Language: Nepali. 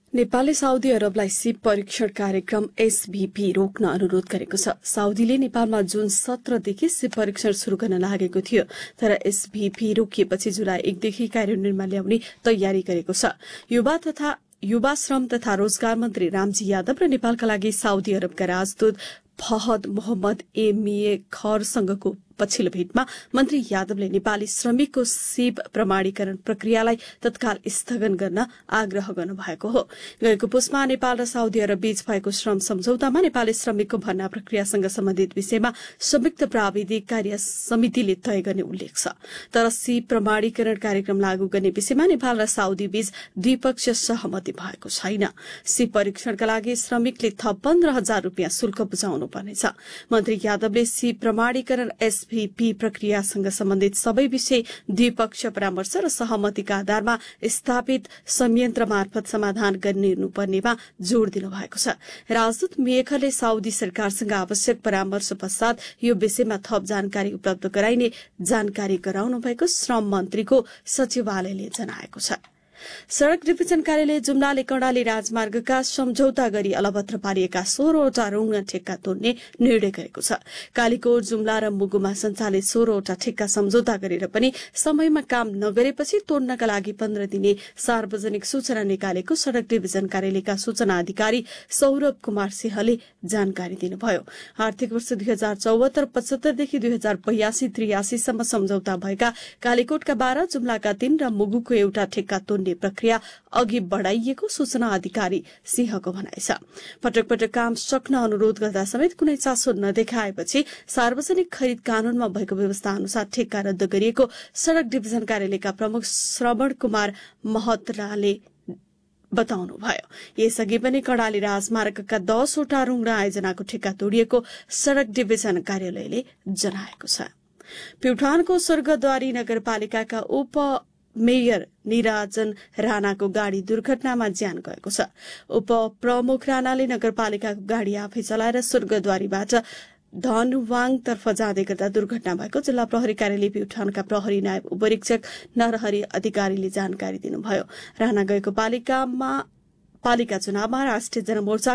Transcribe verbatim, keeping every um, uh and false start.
नेपालले साउदी अरबलाई सीप परीक्षण कार्यक्रम एसभीपी रोक्न अनुरोध गरेको छ। साउदीले नेपालमा जुन सत्रदेखि सीप परीक्षण शुरू गर्न लागेको थियो, तर एसभीपी रोकिएपछि जुलाई एकदेखि कार्यान्वयनमा ल्याउने तयारी गरेको छ। युवा तथा युवा श्रम तथा रोजगार मन्त्री रामजी यादव र नेपालका लागि साउदी अरबका राजदूत फहद मोहम्मद एमिए खरसँगको पछिल्लो भेटमा मन्त्री यादवले नेपाली श्रमिकको सीप प्रमाणीकरण प्रक्रियालाई तत्काल स्थगन गर्न आग्रह गर्नुभएको हो। गएको पुसमा नेपाल र साउदी अरब बीच भएको श्रम सम्झौतामा नेपाली श्रमिकको भर्ना प्रक्रियासँग सम्बन्धित विषयमा संयुक्त प्राविधिक कार्य समितिले तय गर्ने उल्लेख छ। तर सीप प्रमाणीकरण कार्यक्रम लागू गर्ने विषयमा नेपाल र साउदी बीच द्विपक्षीय सहमति भएको छैन। सीप परीक्षणका लागि श्रमिकले थप पन्ध्र हजार रूपियाँ शुल्क बुझाउनु पर्नेछ। मन्त्री यादवले सीप प्रमाणीकरण एस एसभीपी प्रक्रियासँग सम्बन्धित सबै विषय द्विपक्षीय परामर्श र सहमतिका आधारमा स्थापित संयन्त्र मार्फत समाधान गरिनुपर्नेमा जोड़ दिनु भएको छ। राजदूत मेखले साउदी सरकारसँग आवश्यक परामर्श पश्चात यो विषयमा थप जानकारी उपलब्ध गराइने जानकारी गराउनु भएको श्रम मन्त्रीको सचिवालयले जनाएको छ। सड़क डिभिजन कार्यालय जुम्लाले कर्णाली राजमार्गका सम्झौता गरी अलपत्र पारिएका सोह्रवटा रुङ्ना ठेक्का तोड्ने निर्णय गरेको छ। कालीकोट, जुम्ला र मुगुमा सञ्चालित सोह्रवटा ठेक्का सम्झौता गरेर पनि समयमा काम नगरेपछि तोड्नका लागि पन्ध्र दिने सार्वजनिक सूचना निकालेको सड़क डिभिजन कार्यालयका सूचना अधिकारी सौरभ कुमार सिंहले जानकारी दिनुभयो। आर्थिक वर्ष दुई हजार चौहत्तर पचहत्तरदेखि दुई हजार बयासी त्रियासीसम्म सम्झौता भएका कालीकोटका बाह्र, जुम्लाका तीन र मुगुको एउटा ठेक्का तोड्ने प्रक्रिया अघि बढ़ाइएको सूचना अधिकारी सिंहको भनाइ छ। पटक पटक काम सक्न अनुरोध गर्दा समेत कुनै चासो नदेखाएपछि सार्वजनिक खरिद कानूनमा भएको व्यवस्था अनुसार ठेक्का रद्द गरिएको सड़क डिभिजन कार्यालयका प्रमुख श्रवण कुमार महतराले बताउनुभयो। यसअघि पनि कर्णाली राजमार्गका दसवटा रुङ्ना आयोजनाको ठेक्का तोडिएको सड़क डिभिजन कार्यालयले जनाएको छ। प्युठानको स्वर्गद्वारी नगरपालिकाका उप मेयर निराजन राणाको गाड़ी दुर्घटनामा ज्यान गएको छ। उप प्रमुख राणाले नगरपालिकाको गाड़ी आफै चलाएर स्वर्गद्वारीबाट धनवाङतर्फ जाँदै गर्दा दुर्घटना भएको जिल्ला प्रहरी कार्यालय प्युठानका प्रहरी नायब उपरीक्षक नरहरि अधिकारीले जानकारी दिनुभयो। राणा गएको पालिकामा पालिका चुनावमा राष्ट्रिय जनमोर्चा